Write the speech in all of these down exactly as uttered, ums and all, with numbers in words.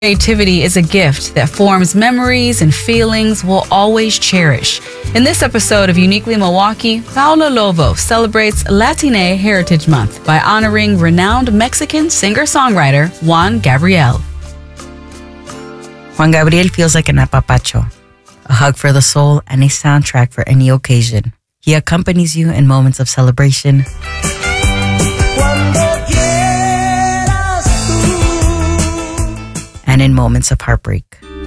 Creativity is a gift that forms memories and feelings we'll always cherish. In this episode of Uniquely Milwaukee, Paula Lobo celebrates Latina Heritage Month by honoring renowned Mexican singer-songwriter Juan Gabriel. Juan Gabriel feels like an apapacho, a hug for the soul and a soundtrack for any occasion. He accompanies you in moments of celebration and in moments of heartbreak.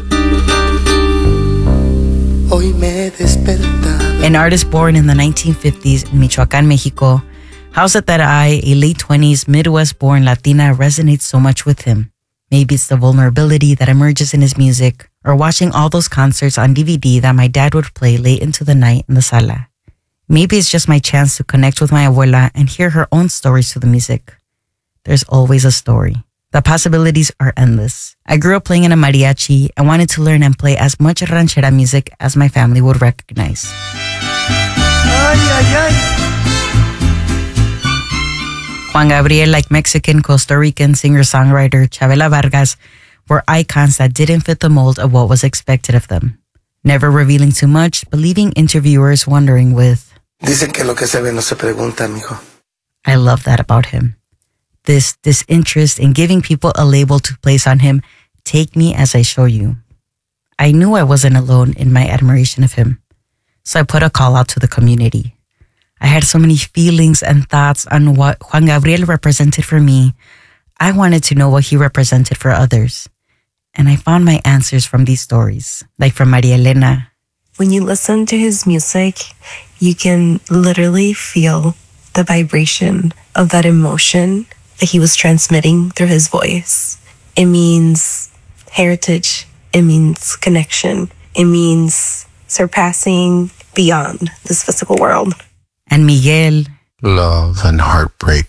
An artist born in the nineteen fifties in Michoacán, Mexico, how's it that I, a late twenties Midwest-born Latina, resonates so much with him? Maybe it's the vulnerability that emerges in his music, or watching all those concerts on D V D that my dad would play late into the night in the sala. Maybe it's just my chance to connect with my abuela and hear her own stories to the music. There's always a story. The possibilities are endless. I grew up playing in a mariachi and wanted to learn and play as much ranchera music as my family would recognize. Ay, ay, ay. Juan Gabriel, like Mexican, Costa Rican singer-songwriter Chavela Vargas, were icons that didn't fit the mold of what was expected of them. Never revealing too much, but leaving interviewers wondering with, Dicen que lo que se ve no se pregunta, mijo. I love that about him. This disinterest in giving people a label to place on him, take me as I show you. I knew I wasn't alone in my admiration of him, so I put a call out to the community. I had so many feelings and thoughts on what Juan Gabriel represented for me. I wanted to know what he represented for others. And I found my answers from these stories, like from Maria Elena. When you listen to his music, you can literally feel the vibration of that emotion that he was transmitting through his voice. It means heritage. It means connection. It means surpassing beyond this physical world. And Miguel. Love and heartbreak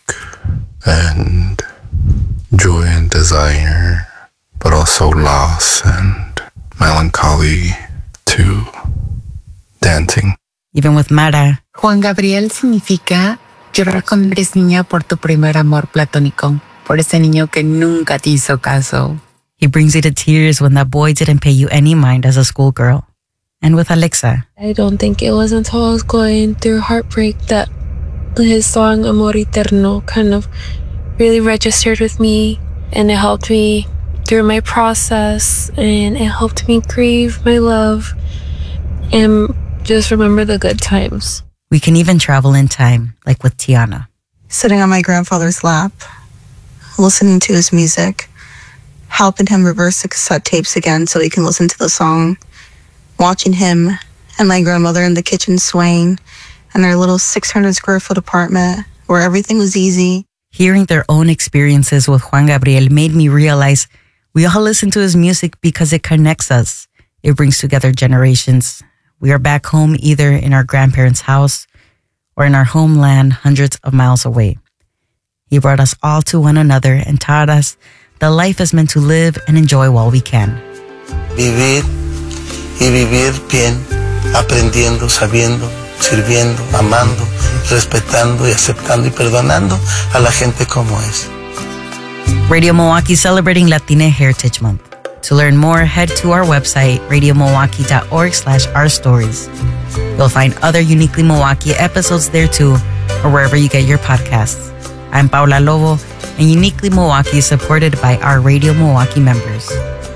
and joy and desire, but also loss and melancholy to dancing. Even with Mara. Juan Gabriel significa llorar cuando eres niña por tu primer amor platónico, por ese niño que nunca te hizo caso. He brings you to tears when that boy didn't pay you any mind as a schoolgirl. And with Alexa. I don't think it was until I was going through heartbreak that his song Amor Eterno kind of really registered with me, and it helped me through my process, and it helped me grieve my love and just remember the good times. We can even travel in time, like with Tiana. Sitting on my grandfather's lap, listening to his music, helping him reverse the cassette tapes again so he can listen to the song, watching him and my grandmother in the kitchen swaying in their little six hundred square foot apartment where everything was easy. Hearing their own experiences with Juan Gabriel made me realize we all listen to his music because it connects us. It brings together generations. We are back home either in our grandparents' house or in our homeland hundreds of miles away. He brought us all to one another and taught us that life is meant to live and enjoy while we can. Vivir y vivir bien, aprendiendo, sabiendo, sirviendo, amando, respetando y aceptando y perdonando a la gente como es. Radio Milwaukee celebrating Latina Heritage Month. To learn more, head to our website, radio milwaukee dot org slash our stories. You'll find other Uniquely Milwaukee episodes there too, or wherever you get your podcasts. I'm Paula Lobo, and Uniquely Milwaukee is supported by our Radio Milwaukee members.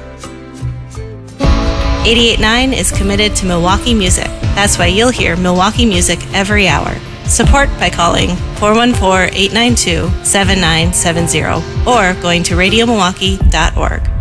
eighty-eight point nine is committed to Milwaukee music. That's why you'll hear Milwaukee music every hour. Support by calling four one four, eight nine two, seven nine seven zero or going to radio milwaukee dot org.